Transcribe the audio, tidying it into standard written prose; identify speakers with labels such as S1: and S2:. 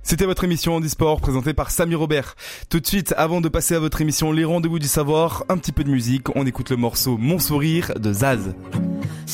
S1: C'était votre émission Handisport présentée par Samy Robert. Tout de suite, avant de passer à votre émission Les Rendez-vous du Savoir, un petit peu de musique. On écoute le morceau Mon Sourire de Zaz.